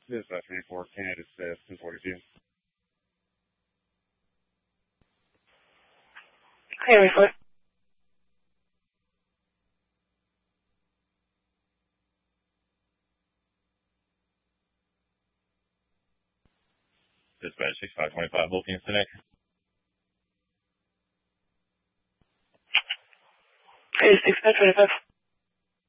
Dispatch 24, Canada 1042. Hey, report. Dispatch 6525, Vulcan Connect. Hey, 6525.